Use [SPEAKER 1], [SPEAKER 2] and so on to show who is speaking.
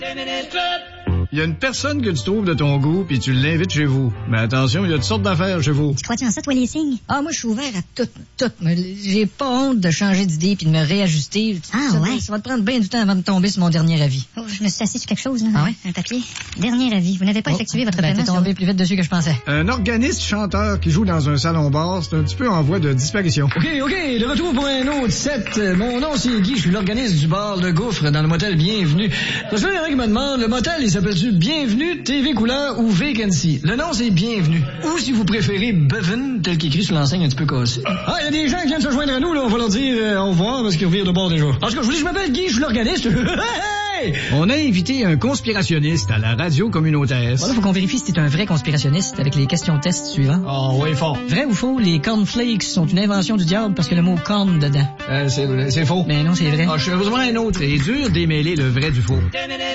[SPEAKER 1] Il y a une personne que tu trouves de ton goût, puis tu l'invites chez vous. Mais attention, il y a toutes sortes d'affaires chez vous.
[SPEAKER 2] Tu crois-tu en ça, toi, les signes?
[SPEAKER 3] Ah, moi, je suis ouvert à tout. Mais j'ai pas honte de changer d'idée puis de me réajuster.
[SPEAKER 2] Ouais?
[SPEAKER 3] Ça va te prendre bien du temps avant de tomber sur mon dernier avis.
[SPEAKER 2] Oh, je me suis assis sur quelque chose, là.
[SPEAKER 3] Ah ouais?
[SPEAKER 2] Un papier. Dernier avis. Vous n'avez pas effectué votre paiement.
[SPEAKER 3] T'es tombé plus vite dessus que je pensais.
[SPEAKER 1] Un organiste chanteur qui joue dans un salon-bar, c'est un petit peu en voie de disparition.
[SPEAKER 4] OK, de retour pour un autre set. Mon nom, c'est Guy, je suis l'organiste du bar Le Gouffre dans le motel Bienvenue. Parce que là, il y en a qui me demandent, le motel, il s'appelle-tu Bienvenue, TV couleur ou Vacancy? Le nom, c'est Bienvenue. Ou si vous préférez Bevan, tel qu'écrit sur l'enseigne un petit peu cassée. Ah, il y a des gens qui viennent se joindre à nous, là, on va leur dire au revoir parce qu'ils revirent de bord déjà. En tout cas, je vous dis, je m'appelle Guy, je suis l'organiste. Hey!
[SPEAKER 1] On a invité un conspirationniste à la radio communautaire.
[SPEAKER 3] Voilà, faut qu'on vérifie si t'es un vrai conspirationniste avec les questions test suivantes.
[SPEAKER 4] Ah, ouais, fort.
[SPEAKER 3] Vrai ou faux, les cornflakes sont une invention du diable parce que le mot corn dedans.
[SPEAKER 4] C'est faux.
[SPEAKER 3] Mais non, c'est vrai.
[SPEAKER 4] Ah, je suis besoin d'un autre.
[SPEAKER 1] C'est dur d'émêler le vrai du faux.